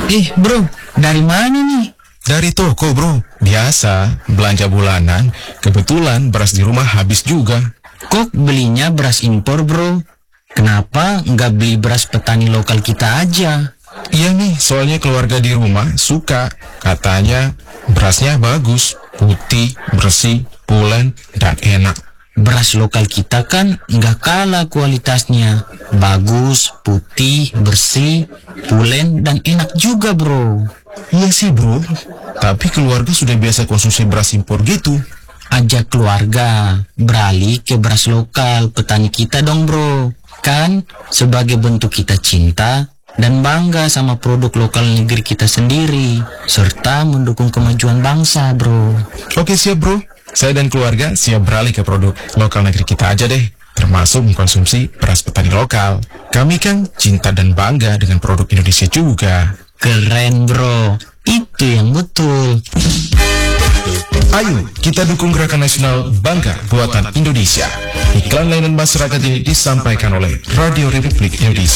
Bro, dari mana nih? Dari toko, bro. Biasa, belanja bulanan. Kebetulan beras di rumah habis juga. Kok belinya beras impor, bro? Kenapa nggak beli beras petani lokal kita aja? Iya nih, soalnya keluarga di rumah suka. Katanya berasnya bagus, putih, bersih, pulen, dan enak. Beras lokal kita kan nggak kalah kualitasnya. Bagus, putih, bersih, pulen, dan enak juga, bro. Iya sih, bro. Tapi keluarga sudah biasa konsumsi beras impor gitu. Ajak keluarga beralih ke beras lokal petani kita dong, bro. Kan sebagai bentuk kita cinta dan bangga sama produk lokal negeri kita sendiri, serta mendukung kemajuan bangsa, bro. Oke, siap, bro. Saya dan keluarga siap beralih ke produk lokal negeri kita aja deh, termasuk mengkonsumsi beras petani lokal. Kami kan cinta dan bangga dengan produk Indonesia juga. Keren, bro. Itu yang betul. Ayo, kita dukung gerakan nasional Bangga Buatan Indonesia. Iklan layanan masyarakat ini disampaikan oleh Radio Republik Indonesia.